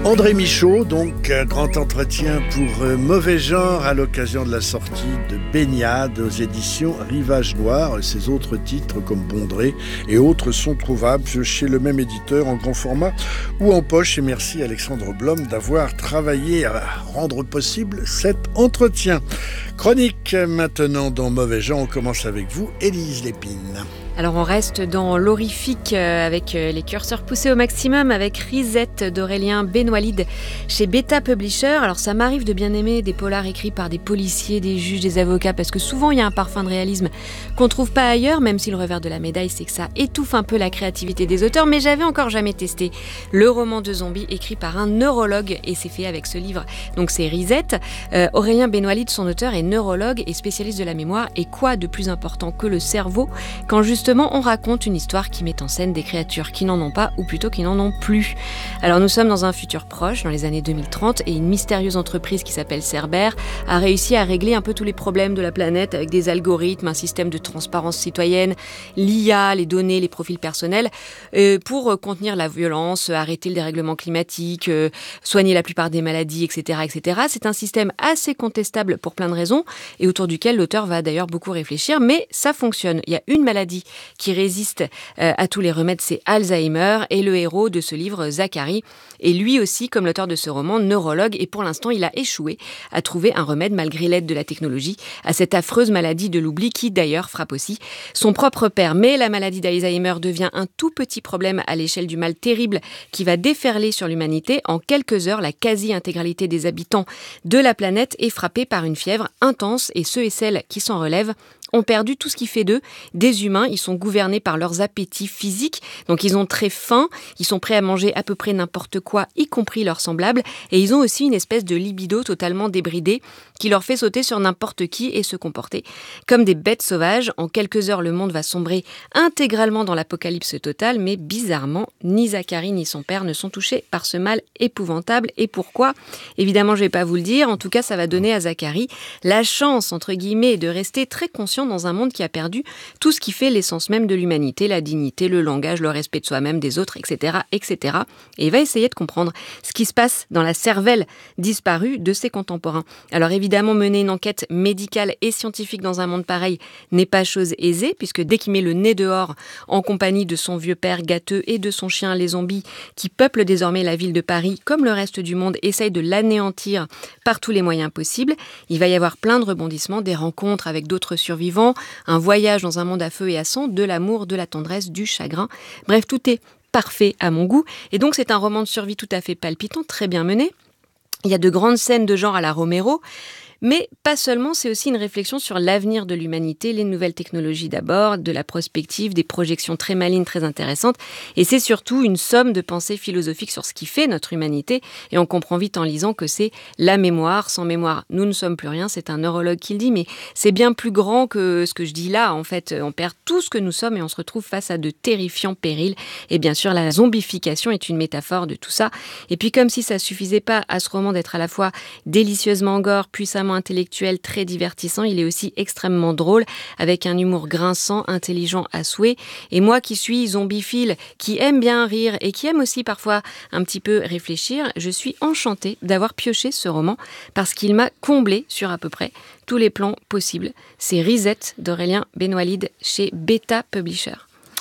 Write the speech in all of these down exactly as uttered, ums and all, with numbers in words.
André Michaud, donc euh, grand entretien pour euh, Mauvais Genre à l'occasion de la sortie de Baignade aux éditions Rivage Noir. Ces autres titres comme Bondré et autres sont trouvables chez le même éditeur en grand format ou en poche. Et merci Alexandre Blom d'avoir travaillé à rendre possible cet entretien. Chronique maintenant dans Mauvais Genre. On commence avec vous, Élise Lépine. Alors on reste dans l'horrifique euh, avec euh, les curseurs poussés au maximum avec Risette d'Aurélien Benoîlide chez Beta Publisher. Alors ça m'arrive de bien aimer des polars écrits par des policiers, des juges, des avocats, parce que souvent il y a un parfum de réalisme qu'on ne trouve pas ailleurs, même si le revers de la médaille c'est que ça étouffe un peu la créativité des auteurs. Mais j'avais encore jamais testé le roman de zombies écrit par un neurologue et c'est fait avec ce livre. Donc c'est Risette. Euh, Aurélien Benoîlide, son auteur, est neurologue et spécialiste de la mémoire. Et quoi de plus important que le cerveau quand justement on raconte une histoire qui met en scène des créatures qui n'en ont pas, ou plutôt qui n'en ont plus. Alors nous sommes dans un futur proche, dans les années deux mille trente, et une mystérieuse entreprise qui s'appelle Cerber a réussi à régler un peu tous les problèmes de la planète avec des algorithmes, un système de transparence citoyenne, l'I A, les données, les profils personnels, euh, pour contenir la violence, arrêter le dérèglement climatique, euh, soigner la plupart des maladies, et cetera, et cetera. C'est un système assez contestable pour plein de raisons, et autour duquel l'auteur va d'ailleurs beaucoup réfléchir, mais ça fonctionne. Il y a une maladie qui résiste euh, à tous les remèdes, c'est Alzheimer, et le héros de ce livre, Zachary, est lui aussi, comme l'auteur de ce roman, neurologue, et pour l'instant, il a échoué à trouver un remède, malgré l'aide de la technologie, à cette affreuse maladie de l'oubli qui, d'ailleurs, frappe aussi son propre père. Mais la maladie d'Alzheimer devient un tout petit problème à l'échelle du mal terrible qui va déferler sur l'humanité. En quelques heures, la quasi-intégralité des habitants de la planète est frappée par une fièvre intense, et ceux et celles qui s'en relèvent ont perdu tout ce qui fait d'eux des humains. Ils sont gouvernés par leurs appétits physiques, donc ils ont très faim, ils sont prêts à manger à peu près n'importe quoi, y compris leurs semblables, et ils ont aussi une espèce de libido totalement débridée qui leur fait sauter sur n'importe qui et se comporter comme des bêtes sauvages. En quelques heures, le monde va sombrer intégralement dans l'apocalypse totale, mais bizarrement, ni Zachary ni son père ne sont touchés par ce mal épouvantable. Et pourquoi ? Évidemment, je ne vais pas vous le dire. En tout cas, ça va donner à Zachary la chance, entre guillemets, de rester très conscient dans un monde qui a perdu tout ce qui fait l'essence même de l'humanité, la dignité, le langage, le respect de soi-même, des autres, et cetera, et cetera. Et il va essayer de comprendre ce qui se passe dans la cervelle disparue de ses contemporains. Alors évidemment, mener une enquête médicale et scientifique dans un monde pareil n'est pas chose aisée, puisque dès qu'il met le nez dehors, en compagnie de son vieux père gâteux et de son chien, les zombies, qui peuplent désormais la ville de Paris, comme le reste du monde, essayent de l'anéantir par tous les moyens possibles, il va y avoir plein de rebondissements, des rencontres avec d'autres survivants, un voyage dans un monde à feu et à sang, de l'amour, de la tendresse, du chagrin. Bref, tout est parfait à mon goût. Et donc, c'est un roman de survie tout à fait palpitant, très bien mené. Il y a de grandes scènes de genre à la Romero. Mais pas seulement, c'est aussi une réflexion sur l'avenir de l'humanité, les nouvelles technologies d'abord, de la prospective, des projections très malines, très intéressantes. Et c'est surtout une somme de pensées philosophiques sur ce qui fait notre humanité. Et on comprend vite en lisant que c'est la mémoire. Sans mémoire, nous ne sommes plus rien. C'est un neurologue qui le dit, mais c'est bien plus grand que ce que je dis là. En fait, on perd tout ce que nous sommes et on se retrouve face à de terrifiants périls. Et bien sûr, la zombification est une métaphore de tout ça. Et puis, comme si ça suffisait pas à ce roman d'être à la fois délicieusement gore, puissamment intellectuel, très divertissant, il est aussi extrêmement drôle, avec un humour grinçant, intelligent à souhait. Et moi qui suis zombiphile, qui aime bien rire et qui aime aussi parfois un petit peu réfléchir, je suis enchantée d'avoir pioché ce roman parce qu'il m'a comblé sur à peu près tous les plans possibles. C'est Risette d'Aurélien Benoîlide chez Beta Publisher.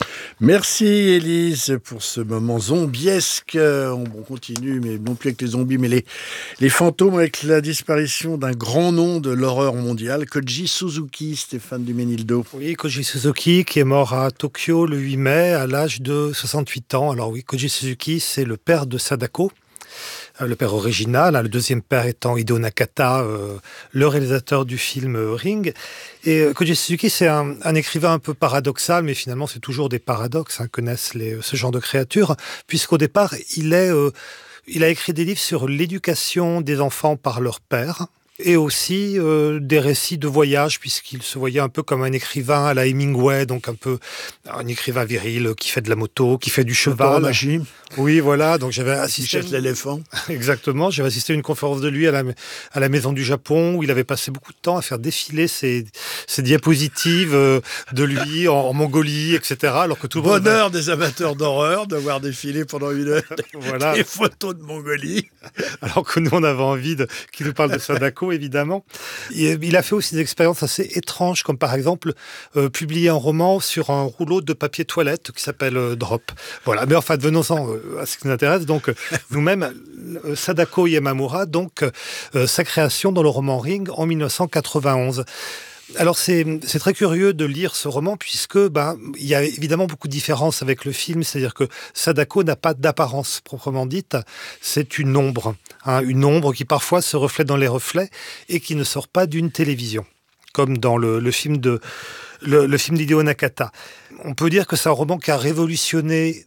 Merci Élise pour ce moment zombiesque. On continue, mais non plus avec les zombies, mais les, les fantômes, avec la disparition d'un grand nom de l'horreur mondiale, Koji Suzuki, Stéphane Duménildo. Oui, Koji Suzuki qui est mort à Tokyo le huit mai à l'âge de soixante-huit ans. Alors oui, Koji Suzuki, c'est le père de Sadako. Le père original, le deuxième père étant Hideo Nakata, euh, le réalisateur du film Ring. Et euh, Koji Suzuki, c'est un, un écrivain un peu paradoxal, mais finalement, c'est toujours des paradoxes hein, que naissent les, ce genre de créatures, puisqu'au départ, il, est, euh, il a écrit des livres sur l'éducation des enfants par leur père. et aussi euh, des récits de voyage, puisqu'il se voyait un peu comme un écrivain à la Hemingway, donc un peu un écrivain viril qui fait de la moto, qui fait du cheval. Magie. Oui, voilà. Donc j'avais assisté. Qui chasse l'éléphant. Exactement. J'avais assisté à une conférence de lui à la, à la Maison du Japon, où il avait passé beaucoup de temps à faire défiler ses, ses diapositives euh, de lui en, en Mongolie, et cetera. Alors que tout le monde Bonheur avait... des amateurs d'horreur de voir défiler pendant une heure voilà. des photos de Mongolie. Alors que nous, on avait envie de, qu'il nous parle de Sadako, évidemment. Il a fait aussi des expériences assez étranges, comme par exemple euh, publier un roman sur un rouleau de papier toilette qui s'appelle euh, Drop. Voilà. Mais enfin, venons-en euh, à ce qui nous intéresse. Donc, nous-mêmes, euh, Sadako Yamamura, donc, euh, sa création dans le roman Ring en dix-neuf cent quatre-vingt-onze. Alors c'est, c'est très curieux de lire ce roman puisque ben, il y a évidemment beaucoup de différences avec le film, c'est-à-dire que Sadako n'a pas d'apparence proprement dite, c'est une ombre, hein, une ombre qui parfois se reflète dans les reflets et qui ne sort pas d'une télévision, comme dans le, le film de le, le film d'Hideo Nakata. On peut dire que c'est un roman qui a révolutionné